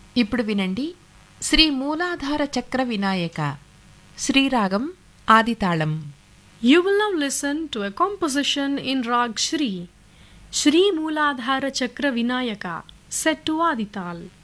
ఇప్పుడు వినండి శ్రీ మూలాధార చక్ర Vinayaka శ్రీరాగం ఆదితాళం. You will now listen to a composition in Rag Shri, Shri Mooladhara Chakra Vinayaka, set to Adital.